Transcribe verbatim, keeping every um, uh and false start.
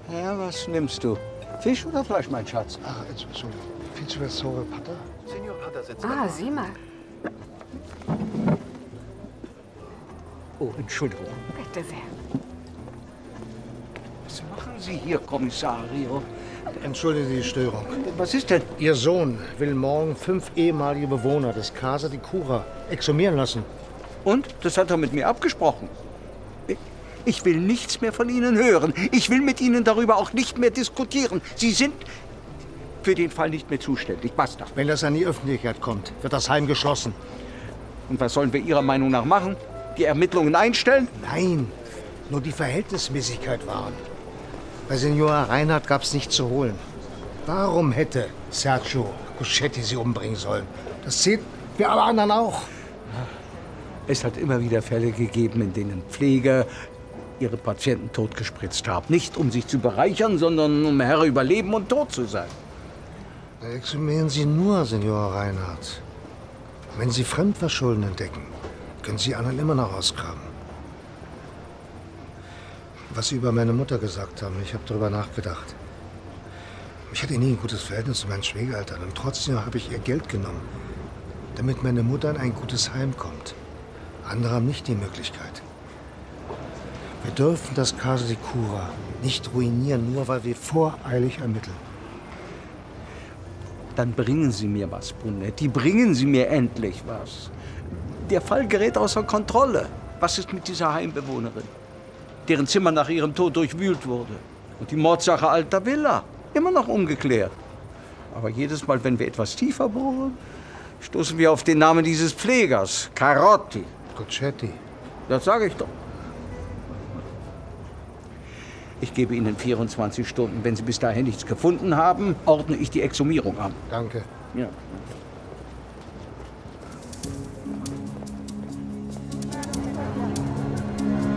Ja, was nimmst du? Fisch oder Fleisch, mein Schatz? Ach, Entschuldigung. Fitzwessore Pater? Senor Pater sitzt Ah, sieh mal. Oh, Entschuldigung. Bitte sehr. Was machen Sie hier, Kommissario? Entschuldigen Sie die Störung. Was ist denn? Ihr Sohn will morgen fünf ehemalige Bewohner des Casa di Cura exhumieren lassen. Und? Das hat er mit mir abgesprochen. Ich will nichts mehr von Ihnen hören. Ich will mit Ihnen darüber auch nicht mehr diskutieren. Sie sind für den Fall nicht mehr zuständig. Basta. Wenn das an die Öffentlichkeit kommt, wird das Heim geschlossen. Und was sollen wir Ihrer Meinung nach machen? Die Ermittlungen einstellen? Nein, nur die Verhältnismäßigkeit wahren. Bei Signor Reinhardt gab es nichts zu holen. Warum hätte Sergio Guschetti sie umbringen sollen? Das sehen wir alle anderen auch. Es hat immer wieder Fälle gegeben, in denen Pfleger ihre Patienten totgespritzt haben. Nicht um sich zu bereichern, sondern um Herr über Leben und Tod zu sein. Da exhumieren Sie nur, Signor Reinhardt. Wenn Sie Fremdverschulden entdecken, können Sie anderen immer noch ausgraben. Was Sie über meine Mutter gesagt haben, ich habe darüber nachgedacht. Ich hatte nie ein gutes Verhältnis zu meinen Schwiegereltern und trotzdem habe ich ihr Geld genommen, damit meine Mutter in ein gutes Heim kommt. Andere haben nicht die Möglichkeit. Wir dürfen das Casa di Cura nicht ruinieren, nur weil wir voreilig ermitteln. Dann bringen Sie mir was, Brunetti. Bringen Sie mir endlich was. Der Fall gerät außer Kontrolle. Was ist mit dieser Heimbewohnerin, deren Zimmer nach ihrem Tod durchwühlt wurde? Und die Mordsache Alta Villa, immer noch ungeklärt. Aber jedes Mal, wenn wir etwas tiefer bohren, stoßen wir auf den Namen dieses Pflegers, Carotti. Guschetti. Das sage ich doch. Ich gebe Ihnen vierundzwanzig Stunden. Wenn Sie bis dahin nichts gefunden haben, ordne ich die Exhumierung an. Danke. Ja.